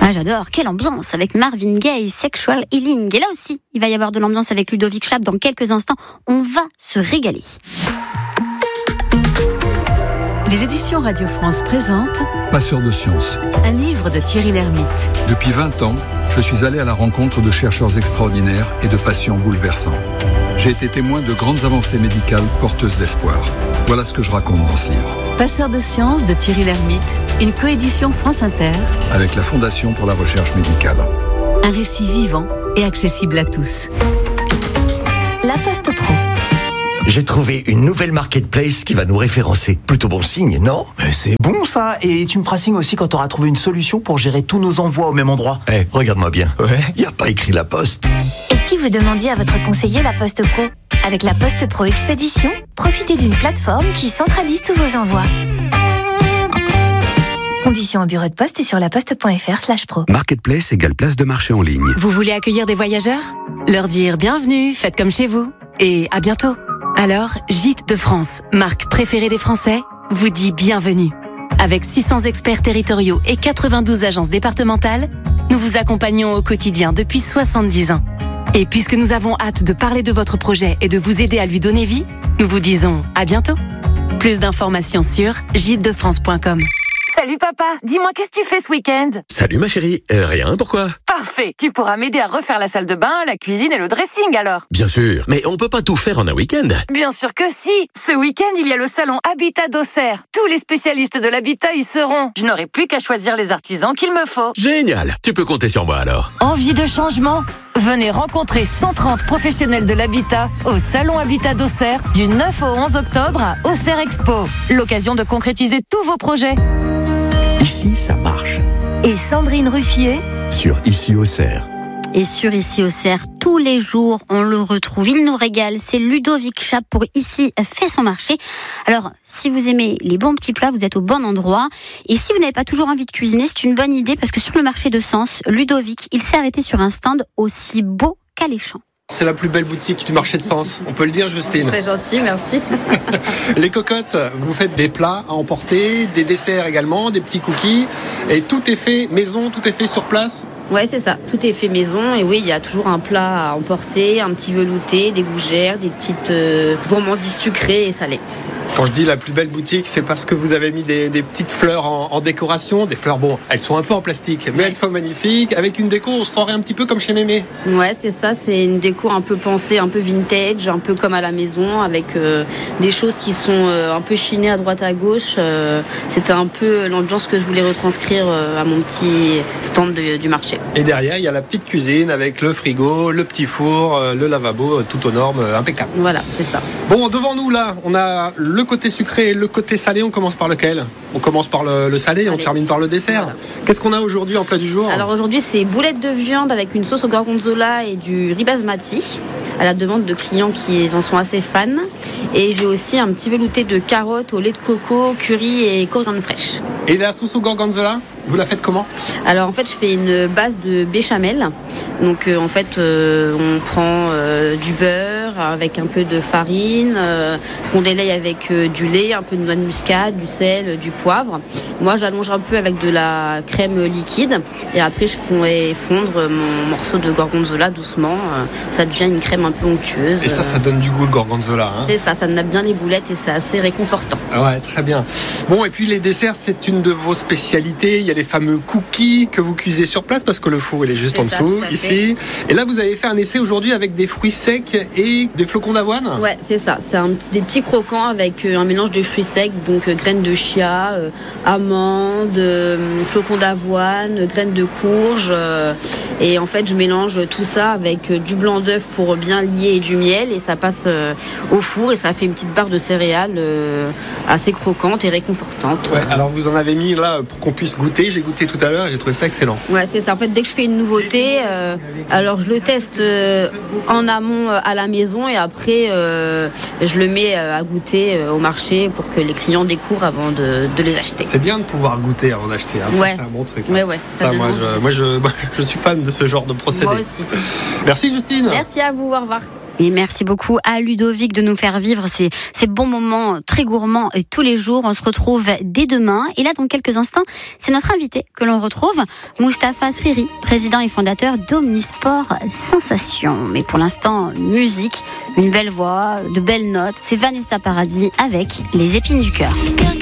Ah, j'adore, quelle ambiance avec Marvin Gaye, Sexual Healing. Et là aussi, il va y avoir de l'ambiance avec Ludovic Schaap dans quelques instants. On va se régaler. Les éditions Radio France présentent Passeur de science. Un livre de Thierry Lhermitte. Depuis 20 ans, je suis allé à la rencontre de chercheurs extraordinaires et de patients bouleversants. J'ai été témoin de grandes avancées médicales porteuses d'espoir. Voilà ce que je raconte dans ce livre. Passeur de science de Thierry Lhermitte, une coédition France Inter. Avec la Fondation pour la recherche médicale. Un récit vivant et accessible à tous. La Poste Pro. J'ai trouvé une nouvelle marketplace qui va nous référencer. Plutôt bon signe, non ? C'est bon ça. Et tu me feras signe aussi quand tu auras trouvé une solution pour gérer tous nos envois au même endroit. Regarde-moi bien. Ouais. Y a pas écrit la Poste. Et si vous demandiez à votre conseiller la Poste Pro ? Avec la Poste Pro Expédition, profitez d'une plateforme qui centralise tous vos envois. Conditions au bureau de poste et sur laposte.fr/pro. Marketplace égale place de marché en ligne. Vous voulez accueillir des voyageurs ? Leur dire bienvenue, faites comme chez vous. Et à bientôt. Alors, Gîtes de France, marque préférée des Français, vous dit bienvenue. Avec 600 experts territoriaux et 92 agences départementales, nous vous accompagnons au quotidien depuis 70 ans. Et puisque nous avons hâte de parler de votre projet et de vous aider à lui donner vie, nous vous disons à bientôt. Plus d'informations sur gîtesdefrance.com. Salut papa, dis-moi qu'est-ce que tu fais ce week-end ? Salut ma chérie, rien, pourquoi ? Parfait, tu pourras m'aider à refaire la salle de bain, la cuisine et le dressing alors. Bien sûr, mais on peut pas tout faire en un week-end. Bien sûr que si. Ce week-end, il y a le salon Habitat d'Auxerre. Tous les spécialistes de l'habitat y seront. Je n'aurai plus qu'à choisir les artisans qu'il me faut. Génial, tu peux compter sur moi alors. Envie de changement ? Venez rencontrer 130 professionnels de l'habitat au salon Habitat d'Auxerre du 9 au 11 octobre à Auxerre Expo. L'occasion de concrétiser tous vos projets. Ici, ça marche. Et Sandrine Ruffier Sur Ici Auxerre. Et sur Ici Auxerre, tous les jours, on le retrouve. Il nous régale. C'est Ludovic Schaap pour Ici fait son marché. Alors, si vous aimez les bons petits plats, vous êtes au bon endroit. Et si vous n'avez pas toujours envie de cuisiner, c'est une bonne idée parce que sur le marché de Sens, Ludovic, il s'est arrêté sur un stand aussi beau qu'alléchant. C'est la plus belle boutique du marché de Sens, on peut le dire, Justine. C'est gentil, merci. Les cocottes, vous faites des plats à emporter, des desserts également, des petits cookies, et tout est fait maison, tout est fait sur place. Ouais, c'est ça, tout est fait maison, et oui, il y a toujours un plat à emporter, un petit velouté, des gougères, des petites gourmandises sucrées et salées. Quand je dis la plus belle boutique, c'est parce que vous avez mis des petites fleurs en décoration. Des fleurs, bon, elles sont un peu en plastique, mais elles sont magnifiques. Avec une déco, on se croirait un petit peu comme chez Mémé. Ouais, c'est ça, c'est une déco un peu pensée, un peu vintage, un peu comme à la maison, avec des choses qui sont un peu chinées à droite à gauche. C'était un peu l'ambiance que je voulais retranscrire à mon petit stand du marché. Et derrière, il y a la petite cuisine avec le frigo, le petit four, le lavabo, tout aux normes, impeccable. Voilà, c'est ça. Bon, devant nous, là, on a le côté sucré et le côté salé. On commence par lequel ? On commence par le salé et on termine par le dessert. Voilà. Qu'est-ce qu'on a aujourd'hui en plat du jour ? Alors aujourd'hui, c'est boulettes de viande avec une sauce au gorgonzola et du riz basmati, à la demande de clients qui en sont assez fans. Et j'ai aussi un petit velouté de carottes au lait de coco, curry et coriandre fraîche. Et la sauce au gorgonzola, vous la faites comment ? Alors en fait, je fais une base de béchamel. Donc en fait, on prend du beurre avec un peu de farine, qu'on délaye avec du lait, un peu de noix de muscade, du sel, du poivre. Moi, j'allonge un peu avec de la crème liquide et après, je fais fondre mon morceau de gorgonzola doucement. Ça devient une crème un peu onctueuse. Et ça donne du goût, le gorgonzola. Hein ? C'est ça nappe bien les boulettes et c'est assez réconfortant. Ouais, très bien. Bon, et puis les desserts, c'est une de vos spécialités. Il y a les fameux cookies que vous cuisez sur place parce que le four, il est juste en dessous, ici. Et là, vous avez fait un essai aujourd'hui avec des fruits secs et des flocons d'avoine ? Ouais, c'est ça. C'est des petits croquants avec un mélange de fruits secs, donc graines de chia, amandes, flocons d'avoine, graines de courge. Et en fait, je mélange tout ça avec du blanc d'œuf pour bien lier et du miel. Et ça passe au four et ça fait une petite barre de céréales assez croquante et réconfortante. Ouais, alors vous en avez mis là pour qu'on puisse goûter. J'ai goûté tout à l'heure et j'ai trouvé ça excellent. Ouais, c'est ça. En fait, dès que je fais une nouveauté, alors je le teste en amont à la maison et après je le mets à goûter au marché pour que les clients découvrent avant de les acheter. C'est bien de pouvoir goûter avant d'acheter. Hein. Ouais. Ça, c'est un bon truc. Ouais. Moi, je suis fan de ce genre de procédé. Moi aussi. Merci Justine. Merci à vous. Au revoir. Et merci beaucoup à Ludovic de nous faire vivre ces bons moments très gourmands tous les jours. On se retrouve dès demain. Et là, dans quelques instants, c'est notre invité que l'on retrouve, Moustapha Sriri, président et fondateur d'Omnisport Sensation. Mais pour l'instant, musique, une belle voix, de belles notes. C'est Vanessa Paradis avec Les Épines du Cœur.